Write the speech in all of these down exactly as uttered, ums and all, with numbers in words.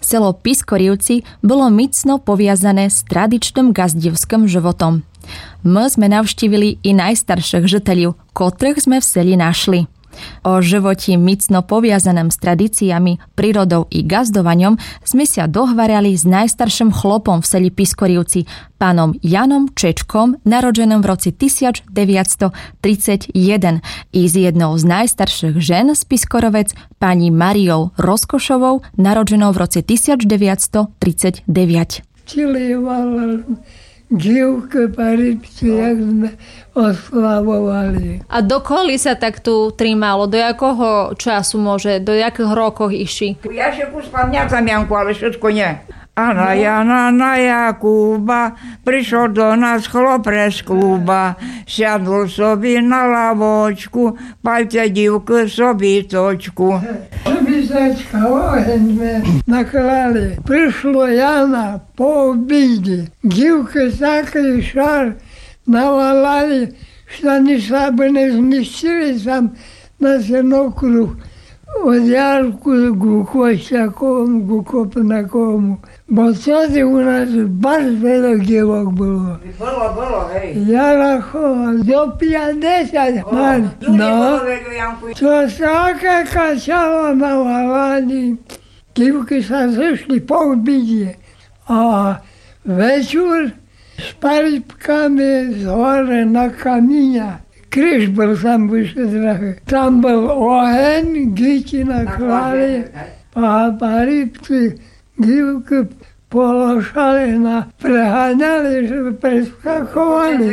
Selo Piskorivci bolo micno poviazané s tradičným gazdivským životom. My sme navštívili i najstarších žiteľov, ktorých sme v seli našli. O životi micno poviazanom s tradíciami, prírodou i gazdovaním sme sa dohvarali s najstarším chlopom v seli Piskorivci, pánom Janom Čečkom, narodženým v roci devätnásťtridsaťjeden, i s jednou z najstarších žen z Piskorovec, pani Mariou Rozkošovou, narodženou v roci devätnásťtridsaťdeväť. Divky, paripci, jak sme oslavovali. A dokoli sa tak tu trímalo? Do jakého času môže? Do jakých rokov išli? Ja še kus pamätám, Janku, ale všetko nie. A na Jana, na Jakuba, prišiel do nás chlopre z kluba, siadol sobi na lavočku, paľte divky sobi točku. Misačka, oheň sme naklali. Prišlo Jana po obíde. Divky taký šar navalali, štani sa by nezmistili tam na ten okruh. Od Jarku ku Košťakomu, ku Kopnakomu. Bo vtedy u nás bardzo veľa dievok bolo. Bolo, bolo, hej. Jaracho, do päťdesiat mali. No, to sa aké kačalo navalali. Divky sa zešli po obide. A večer s paripkami z hore na kamíňa. Kríž bol tam vyššie drahé. Tam bol oheň, deti naklali, a paripci, divky položali na preháňali, že preskakovali.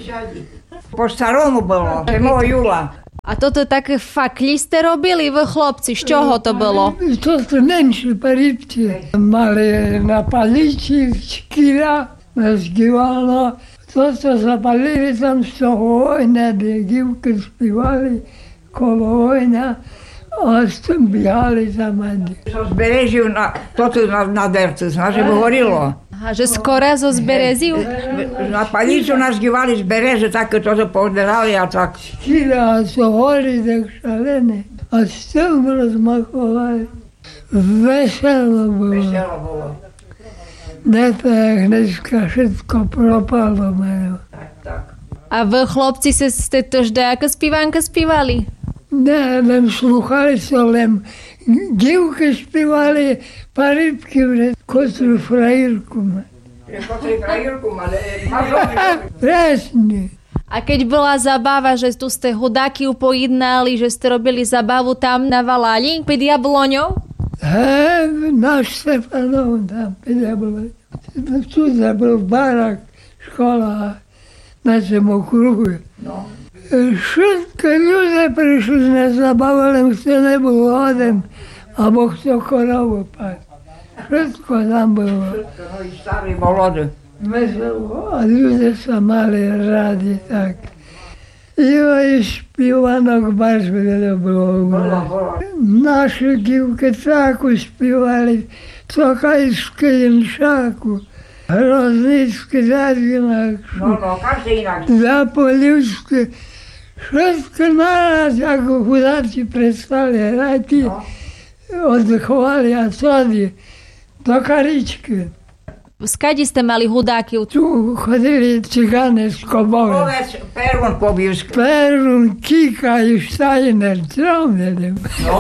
Po staromu bolo, sedmého júla. A toto také fakli ste robili vy chlopci? Z čoho to bolo? To sú menší paripci. Mali na paliči, škýra, nazgívalo. To, co zapalili tam z toho ohňa, kde divky spívali kolo ohňa, a s tým biehali tam. Zo zberežiu, na, toto na, na dercu, že by horilo. Aha, že skoro zo zbereziu? Na palicu nás dívali z bereže, také to pozberali a tak. Škýra, a so hory tak šalené. A s tým rozmachovali. Veselo bolo. Veselo bolo. Ne tak, dneska všetko propalo majú. Tak, tak. A vy chlopci sa ste tož nejaká spívánka spívali? Ne, len slúchali sa, len divky spívali paripky, že kotru frajírku. Kotru frajírku mali. Presne. A keď bola zabáva, že tu ste hudáky upojednali, že ste robili zabavu tam na Valali, pod Jabloňou? He, náš Stefanov tam, pod Jabloňou. Tu bol barak, škola na tom okruhu. No. Všetko ľudia prišli na zabavu, len kto nebol hoden, alebo kto korovu pás. Všetko tam bolo. Všetko, no i starý molody. Veselo, a ľudia sa mali rádi tak. Jo, i špívanok baš veľa bolo. Bolo, bolo. Naši divky takú spívali, Cokajské inšáku, Hroznické zazinak. No, no, každý inak. Zapolivské. Všetko naraz, ako chudáci prestali hrať, no. Odchovali a cody do Karičky. Skadi ste mali hudáky? Tu chodili cigáne z Kobove. Povedz, Perun Pobivsk. Perun, Kika i Steiner, čo neviem. No.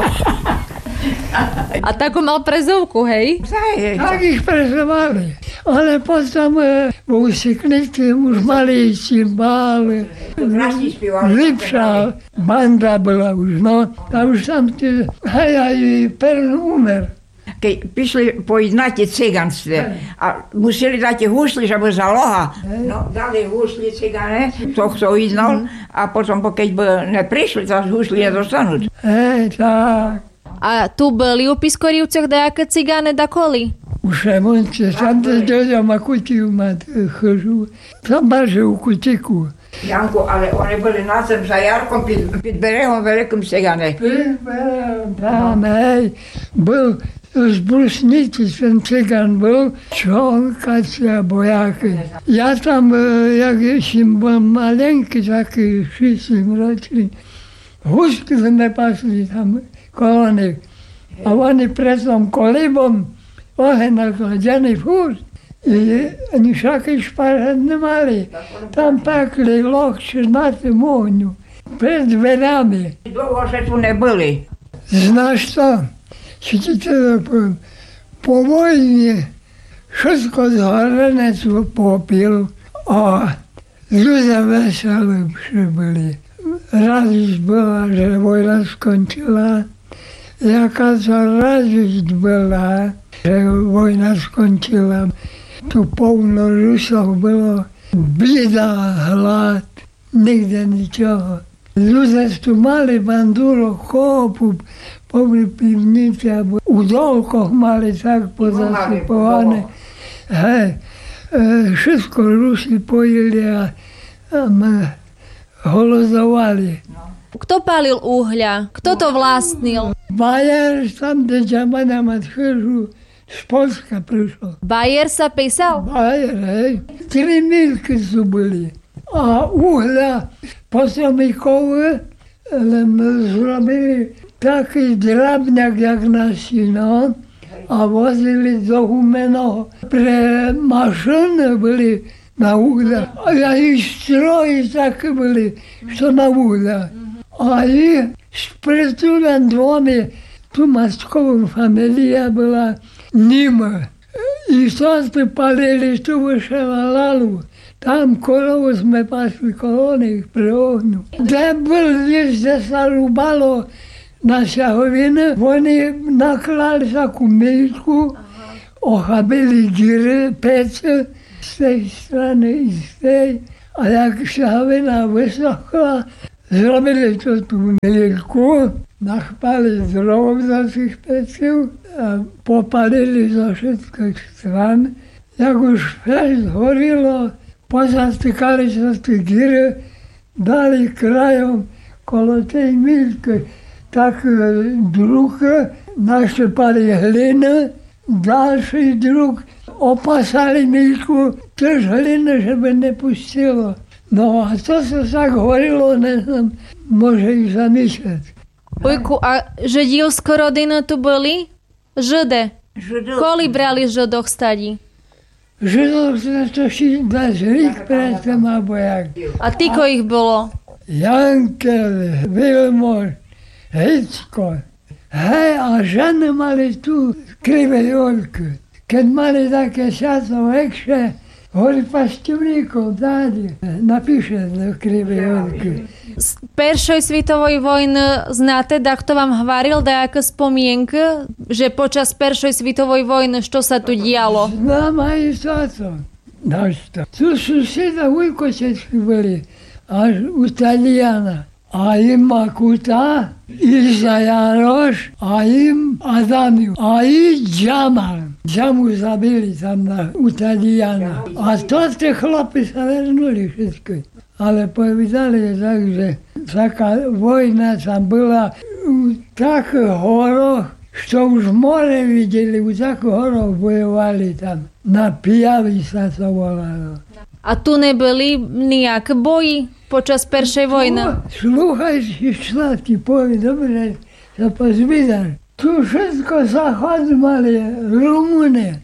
A takú mal prezovku, hej? Zaj, tak ich prezovali. Ale potom e, v Usiknici už mali cymbály. Lepšia banda bola už, no. A už tam tie, hej, aj Perun umer. Keď prišli pojednať ciganstve a museli dať husli, že by zaloha. No, dali husli cigane, to kto iznal, a potom, keď by neprišli, tak husli nedostanú. Hej, tak. A tu byli u Piskorivcoch nejaké cigáne dakoli? Už je monče, tam te ľudia ma kutiu mať chžu. Tam máže u kutiku. Janku, ale oni boli na zem za Jarkom, pід берегом veľkým cigane. Pід berehom, tam, hej, byl z Brusnici, ten cigan byl, čolkaci a bojáky. Ja tam, jak som bol malenký, taký šestým ročný, husky sme pasli tam kolony. A oni pred tom kolibom oheň nakladený furt. I ani všaký šparet nemali. Tam pekli lohče na tým ohňu. Pred dverami. Dlho že tu nebyli. Znáš to? Či ti to poviem. Po vojne všetko zhorené tu popil a ľudia veselí byli. Radosť bola, že vojna skončila. Jaká to radosť bola, že vojna skončila. Tu polno Rusov bylo, bída, hlad, nikde ničoho. Ľudia tu mali bandúro, kópu, pobli pivnice, alebo u dolkoch mali tak pozasypované. Hej, všetko Rusi pojeli a, a ma holozovali. Kto palil uhľa? Kto to vlastnil? Bajer, tam, kde ťa mať chvíľu, z Polska prišiel. Bajer sa písal? Bajer, hej. Tri milky sú boli. A uhľa potomikové, len zrobili taký drabňak, jak naši, no. A vozili do Humenoho. Pre mašiny boli na uhľa. A ich stroji také boli, čo na uhľa. A ich s pretúlen dvomi, tu Maskovou familia byla nima. I sestry palili tu vyšela lalu. Tam korovu sme pasli koloných pri ohňu. Kde byl, kde sa rúbalo na šahovine, oni naklali takú milku, ochabili díry, pece z tej strany i z tej. A jak šahovina vysochla, zrobili to tú milku, nachpali drov do tých peciv a popalili zo všetkých stran. Jak už fest horilo, pozastykali sa z tých díry, dali krajom kolo tej milky tak druh, našlepali hliny, ďalší druh, opasali milku, tiež hliny, že by nepustilo. No a to sa tak horilo, neviem, môže ich zamýšľať. Ujku, a židівська родина tu boli? Žide. Koľi brali židov stadi? Židov sa to šída z rých predtým, alebo jak. A týko ich bolo? Jankel, Vilmor, Hicko. Hej, a ženy mali tu krivé jolky. Keď mali také šato vekšie, hovorí paštivníkov, dádi, napíše do krivé jolky. Z Першої світової війни знаєте, да хто вам говорив, да яка спомінка, že počas Першої світової війни, що се тут діяло? Знам, а і тато. Нащо? Тут сусіда викосячки були, аж у Тальяна. А їм Макута, і Заярош, а їм Адамів, а і Джама. Джаму забили там на, у Тальяна. А то ті хлопці вернули všetky. Ale povedali tak, že taká vojna tam bola u takých horoch, čo už more videli, u takých horoch bojovali tam. Na Pijavi sa to volalo. A tu nebyli nejaké boji počas Peršej vojny? Slúchaj si sladký, povie, dobre, sa pozvídaš. Tu všetko záchod mali Rumúne.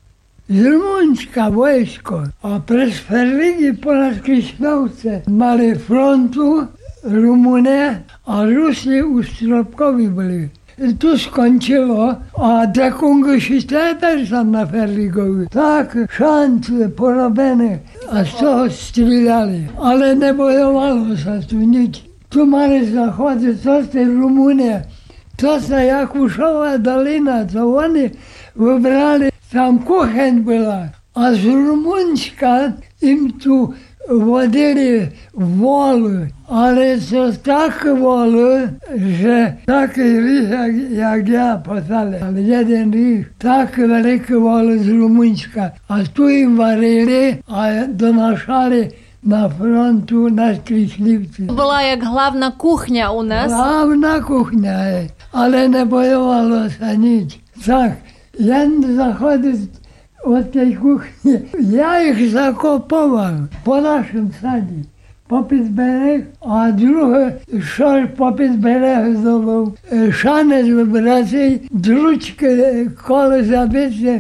Z Rumunska vojsko a pre Sferligi ponad Krišnovce mali frontu Rumune a Rusi už Stropkovi boli. Tu skončilo a Dekunguši teper tam na Ferligovi. Tak šance porobené a z toho stříleli. Ale nebojovalo sa tu nič. Tu mali zachodiť, to ste Rumune. To sa Jakušova dolina, to oni vybrali. Tam kucheň byla a z Rumunska im tu vodili volu, ale to tak volu, že taký rých, jak, jak ja potali, ale jeden rých, tak veľký volu z Rumunska. A tu im varili a donášali na frontu na Krišlivci. Bola jak hlavná kuchňa u nás. Hlavná kuchňa, je, ale nebojovalo sa nič. Tak, jen zachodzić od tej kuchni. Ja ich zakopował po naszym sadzie. popід берег, а друге, що попід берег зробив, шанець вибрати, дручки коло забити.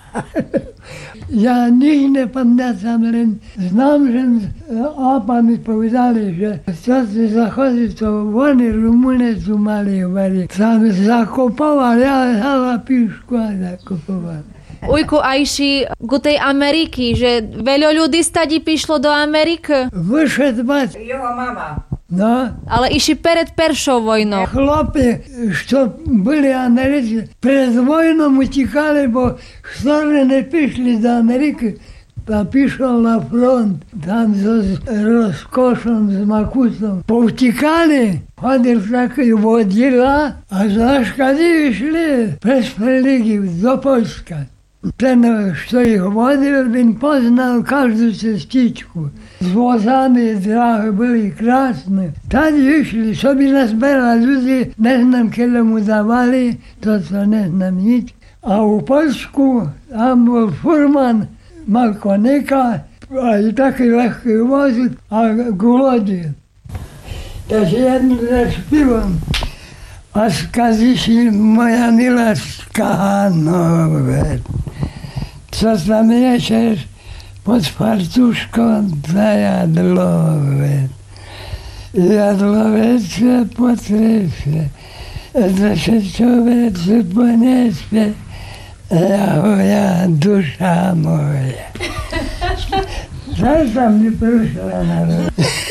Я ніг не пам'ятам, але знам, що опами повідали, що що це заходить, то вони румуни ту мали варі. Саме закопав, я гала пішку закопував. Ujku, a išli ku tej Ameriky, že veľa ľudí stadi prišlo do Ameriky, Вишед бать, Його мама. no, ale išli pred Peršou vojnou. хлопці, що були Америці, перед війною утікали, бо хто не пішли до Америки, та пішов на фронт, там з розкошем, з макусом. Повтікали, ходив такий воділа, а за шкади йшли без прилігів до Польська. Ten, що їх водив, він познав кожну частичку. З возами дороги були красні. Тоді йшли, собі назбирали люди, не знам, кому давали, то це не знам ніч. А у Польську там був фурман, мав коника, а і такий легкий возик, а голодів. Та ж я не співам. А сказишь, моя милашка, новая, co tam jesiesz pod fartuszką dla jadłowiec. Jadłowiec się potryfie, że się człowiek poniesie, ja moja dusza moja. Zaś tam nie proszę na